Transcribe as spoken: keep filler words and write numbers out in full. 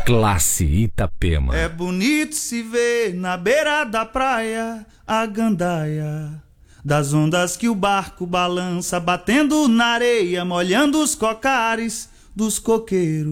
Classe Itapema. É bonito se ver na beira da praia a gandaia das ondas que o barco balança, batendo na areia, molhando os cocares dos coqueiros.